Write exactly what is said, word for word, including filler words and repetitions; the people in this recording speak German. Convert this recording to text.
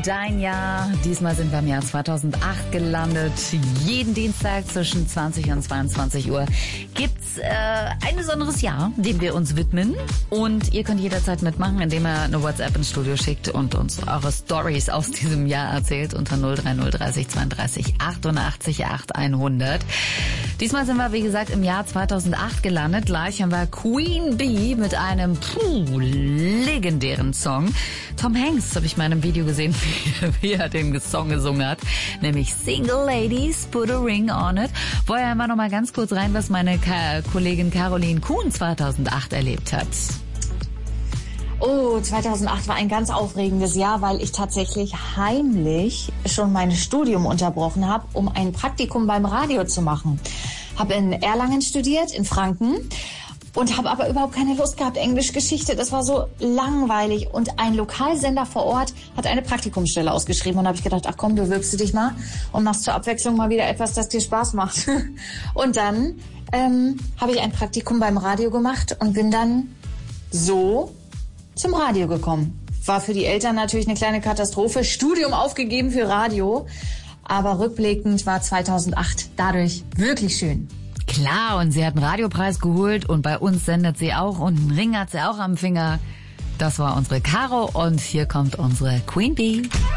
dein Jahr. Diesmal sind wir im Jahr zweitausendacht gelandet. Jeden Dienstag zwischen zwanzig und zweiundzwanzig Uhr gibt's äh, ein besonderes Jahr, dem wir uns widmen. Und ihr könnt jederzeit mitmachen, indem ihr eine WhatsApp ins Studio schickt und uns eure Stories aus diesem Jahr erzählt unter null drei null dreißig zweiunddreißig achtundachtzig acht hundert. Diesmal sind wir, wie gesagt, im Jahr zweitausendacht gelandet. Gleich haben wir Queen Bee mit einem puh, legendären Song. Tom Hanks habe ich mal in einem Video gesehen, wie er den Song gesungen hat, nämlich Single Ladies, Put a Ring on It. Vorher haben wir noch mal ganz kurz rein, was meine Ka- Kollegin Caroline Kuhn zweitausendacht erlebt hat. Oh, zweitausendacht war ein ganz aufregendes Jahr, weil ich tatsächlich heimlich schon mein Studium unterbrochen habe, um ein Praktikum beim Radio zu machen. Habe in Erlangen studiert, in Franken, und habe aber überhaupt keine Lust gehabt, Englischgeschichte. Das war so langweilig. Und ein Lokalsender vor Ort hat eine Praktikumsstelle ausgeschrieben. Und da habe ich gedacht, ach komm, bewirbst du dich mal und machst zur Abwechslung mal wieder etwas, das dir Spaß macht. Und dann ähm, habe ich ein Praktikum beim Radio gemacht und bin dann so zum Radio gekommen. War für die Eltern natürlich eine kleine Katastrophe. Studium aufgegeben für Radio. Aber rückblickend war zweitausendacht dadurch wirklich schön. Klar, und sie hat einen Radiopreis geholt und bei uns sendet sie auch und einen Ring hat sie auch am Finger. Das war unsere Caro und hier kommt unsere Queen Bee.